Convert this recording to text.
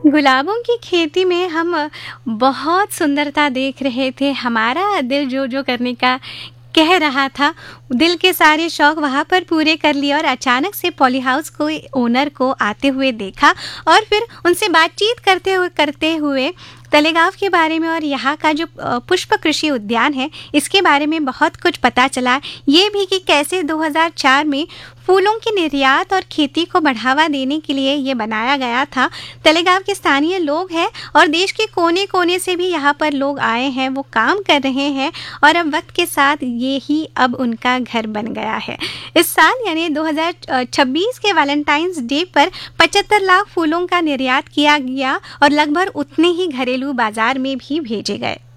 गुलाबों की खेती में हम बहुत सुंदरता देख रहे थे। हमारा दिल जो-जो करने का कह रहा था, दिल के सारे शौक वहाँ पर पूरे कर लिए और अचानक से पॉली हाउस को ओनर को आते हुए देखा और फिर उनसे बातचीत करते हुए तलेगाँव के बारे में और यहाँ का जो पुष्प कृषि उद्यान है, इसके बारे में बहुत कुछ पता चला। ये भी कि कैसे 2004 में फूलों के निर्यात और खेती को बढ़ावा देने के लिए ये बनाया गया था। तलेगाँव के स्थानीय लोग हैं और देश के कोने-कोने से भी यहाँ पर लोग आए हैं, वो काम कर रहे हैं और अब वक्त के साथ ये ही अब उनका घर बन गया है। इस साल यानी 2026 के वैलेंटाइंस डे पर 75 लाख फूलों का निर्यात किया गया और लगभग उतने ही घरेलू बाजार में भी भेजे गए।